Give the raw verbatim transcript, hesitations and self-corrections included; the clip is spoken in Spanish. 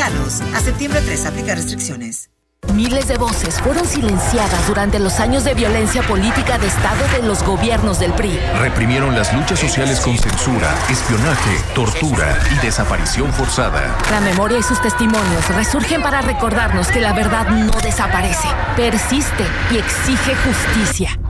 Mexicanos. A septiembre tres, aplica restricciones. Miles de voces fueron silenciadas durante los años de violencia política de Estado de los gobiernos del P R I. Reprimieron las luchas sociales con censura, espionaje, tortura y desaparición forzada. La memoria y sus testimonios resurgen para recordarnos que la verdad no desaparece, persiste y exige justicia.